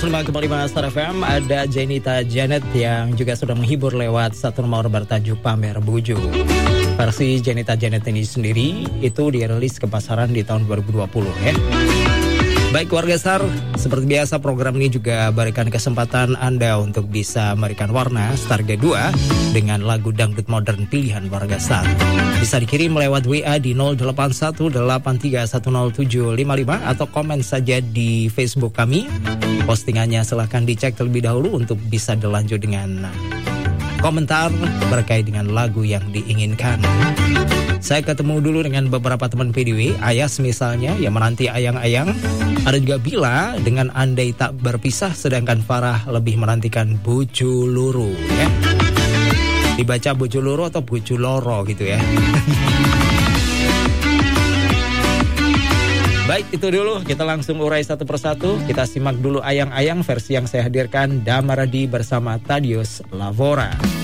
105,5 Star FM. Ada Jenita Janet yang juga sudah menghibur lewat satu nomor bertajuk Pamer Buju. Versi Jenita Janet ini sendiri itu dirilis ke pasaran di tahun 2020 ya. Baik warga Star, seperti biasa program ini juga berikan kesempatan Anda untuk bisa memberikan warna Star G2 dengan lagu dangdut modern pilihan warga Star. Bisa dikirim lewat WA di 0818310755 atau komen saja di Facebook kami. Postingannya silahkan dicek terlebih dahulu untuk bisa dilanjut dengan komentar berkait dengan lagu yang diinginkan. Saya ketemu dulu dengan beberapa teman PDW, Ayas misalnya yang menanti ayang-ayang. Ada juga Bila dengan andai tak berpisah, sedangkan Farah lebih menantikan Bucu Luru ya. Dibaca Bucu Luru atau Bucu Loro gitu ya. Baik, itu dulu, kita langsung urai satu persatu. Kita simak dulu ayang-ayang versi yang saya hadirkan Damaradi bersama Tadius Lavora.